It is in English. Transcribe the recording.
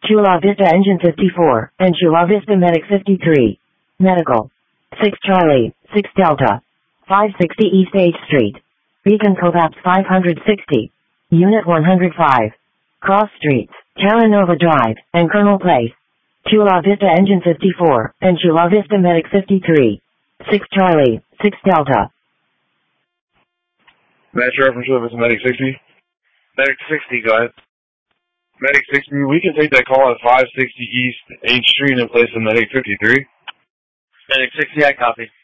Chula Vista Engine 54, and Chula Vista Medic 53. Medical. 6 Charlie, 6 Delta. 560 East H Street. Beacon Covaps 560. Unit 105. Cross Streets, Terranova Drive, and Colonel Place. Chula Vista Engine 54, and Chula Vista Medic 53. 6 Charlie, 6 Delta. Match reference Chula Vista Medic 60. Medic 60, go ahead. Medic 60, we can take that call at 560 East H Street and place the Medic 53. Medic 60, I copy.